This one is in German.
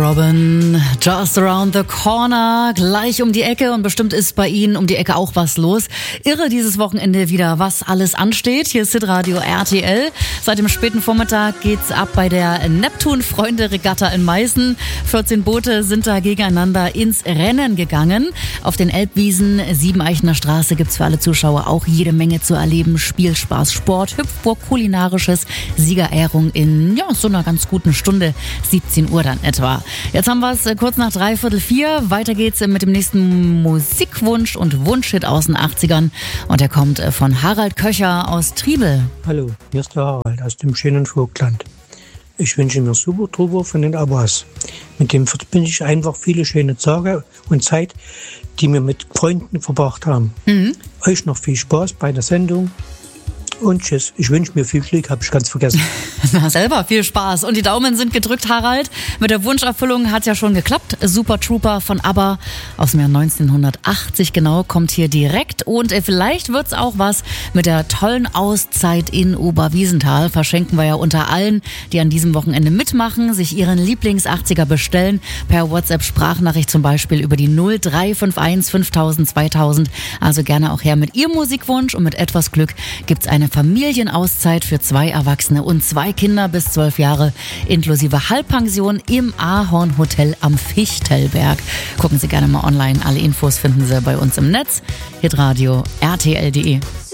Robin, just around the corner, gleich um die Ecke und bestimmt ist bei Ihnen um die Ecke auch was los. Irre dieses Wochenende wieder, was alles ansteht. Hier ist Hitradio RTL. Seit dem späten Vormittag geht's ab bei der Neptun-Freunde-Regatta in Meißen. 14 Boote sind da gegeneinander ins Rennen gegangen. Auf den Elbwiesen, Siebeneichener Straße gibt's für alle Zuschauer auch jede Menge zu erleben. Spielspaß, Sport, Hüpfburg, kulinarisches, Siegerehrung in so einer ganz guten Stunde, 17 Uhr dann etwa. Jetzt haben wir es kurz nach 3:45. Weiter geht's mit dem nächsten Musikwunsch und Wunschhit aus den 80ern. Und der kommt von Harald Köcher aus Triebel. Hallo, hier ist der Harald aus dem schönen Vogtland. Ich wünsche mir Super Trooper von den Abbas. Mit dem verbinde ich einfach viele schöne Tage und Zeit, die wir mit Freunden verbracht haben. Euch noch viel Spaß bei der Sendung. Und tschüss. Ich wünsche mir viel Glück, habe ich ganz vergessen. Na, selber viel Spaß. Und die Daumen sind gedrückt, Harald. Mit der Wunscherfüllung hat's ja schon geklappt. Super Trooper von ABBA aus dem Jahr 1980 genau, kommt hier direkt. Und vielleicht wird's auch was mit der tollen Auszeit in Oberwiesenthal. Verschenken wir ja unter allen, die an diesem Wochenende mitmachen, sich ihren Lieblings-80er bestellen. Per WhatsApp-Sprachnachricht zum Beispiel über die 0351 5000 2000. Also gerne auch her mit Ihrem Musikwunsch. Und mit etwas Glück gibt's eine Familienauszeit für 2 Erwachsene und 2 Kinder bis 12 Jahre inklusive Halbpension im Ahorn Hotel am Fichtelberg. Gucken Sie gerne mal online. Alle Infos finden Sie bei uns im Netz. Hitradio RTL.de.